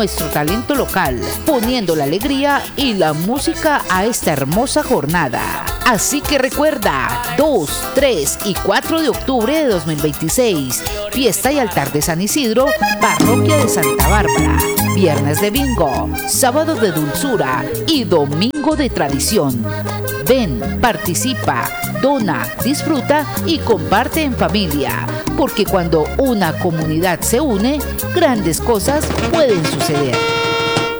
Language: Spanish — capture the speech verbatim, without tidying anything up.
nuestro talento local, poniendo la alegría y la música a esta hermosa jornada. Así que recuerda, dos, tres y cuatro de octubre de dos mil veintiséis, fiesta y altar de San Isidro, parroquia de Santa Bárbara. Viernes de bingo, sábado de dulzura y domingo de tradición. Ven, participa, dona, disfruta y comparte en familia, porque cuando una comunidad se une, grandes cosas pueden suceder.